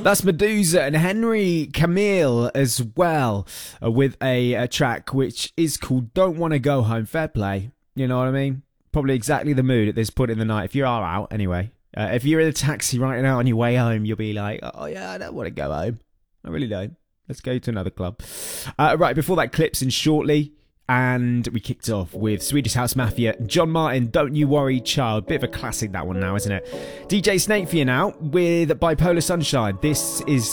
That's Medusa and Henry Camille as well, with a track which is called Don't Wanna Go Home. Fair play, you know what I mean? Probably exactly the mood at this point in the night, if you are out anyway. If you're in a taxi right now on your way home, you'll be like, oh yeah, I don't want to go home. I really don't. Let's go to another club. Right, before that, clips in shortly. And we kicked off with Swedish House Mafia, John Martin, Don't You Worry Child. Bit of a classic, that one now, isn't it? DJ Snake for you now with Bipolar Sunshine. This is